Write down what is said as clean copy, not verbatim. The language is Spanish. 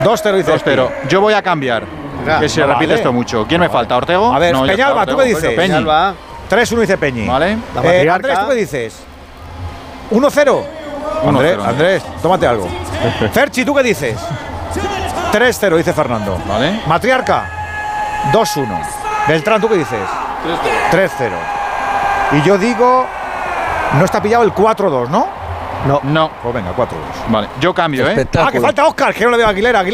2-0 dice 2-0. Yo voy a cambiar. Que se repite esto mucho. ¿Quién me falta? ¿Ortego? A ver, No, Peñalba, ¿tú qué dices? Peñi. 3-1 dice Peñi. Vale. Andrés, ¿tú qué dices? 1-0. Andrés, tómate algo. Ferchi, ¿tú qué dices? 3-0 dice Fernando. Vale. Matriarca, 2-1. Beltrán, ¿tú qué dices? 3-0. Y yo digo, no está pillado el 4-2, ¿no? No. Pues venga, 4-2. Vale, yo cambio, Ah, que falta Óscar, que no le veo a Aguilera.